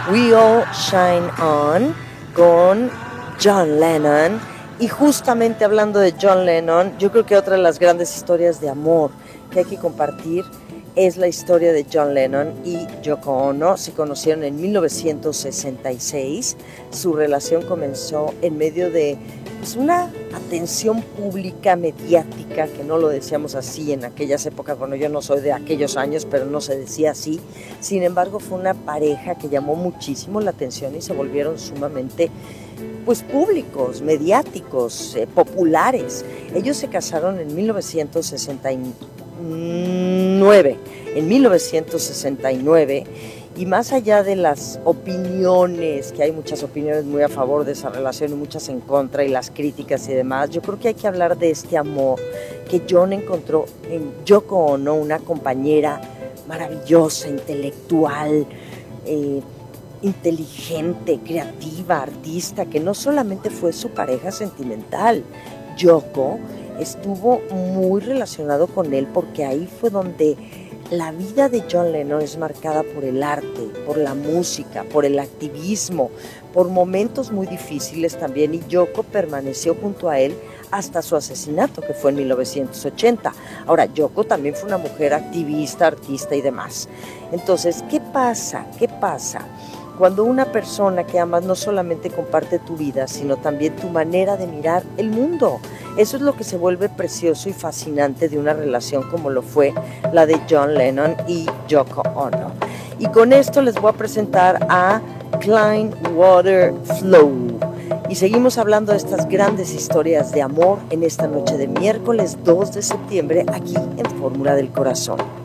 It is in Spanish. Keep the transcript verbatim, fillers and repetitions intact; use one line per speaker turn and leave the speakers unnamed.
We All Shine On con John Lennon. Y justamente hablando de John Lennon, yo creo que otra de las grandes historias de amor que hay que compartir es la historia de John Lennon y Yoko Ono. Se conocieron en mil novecientos sesenta y seis. Su relación comenzó en medio de pues, una atención pública mediática, que no lo decíamos así en aquellas épocas. Bueno, yo no soy de aquellos años, pero no se decía así. Sin embargo, fue una pareja que llamó muchísimo la atención y se volvieron sumamente pues públicos, mediáticos, eh, populares. Ellos se casaron en mil novecientos sesenta y nueve, en mil novecientos sesenta y nueve, y más allá de las opiniones, que hay muchas opiniones muy a favor de esa relación y muchas en contra, y las críticas y demás, yo creo que hay que hablar de este amor que John encontró en Yoko Ono, una compañera maravillosa, intelectual, eh, inteligente, creativa, artista, que no solamente fue su pareja sentimental. Yoko estuvo muy relacionado con él porque ahí fue donde la vida de John Lennon es marcada por el arte, por la música, por el activismo, por momentos muy difíciles también, y Yoko permaneció junto a él hasta su asesinato, que fue en mil novecientos ochenta. Ahora, Yoko también fue una mujer activista, artista y demás. Entonces, ¿qué pasa? ¿Qué pasa? Cuando una persona que amas no solamente comparte tu vida, sino también tu manera de mirar el mundo. Eso es lo que se vuelve precioso y fascinante de una relación como lo fue la de John Lennon y Yoko Ono. Y con esto les voy a presentar a Clean Water Flow. Y seguimos hablando de estas grandes historias de amor en esta noche de miércoles dos de septiembre aquí en Fórmula del Corazón.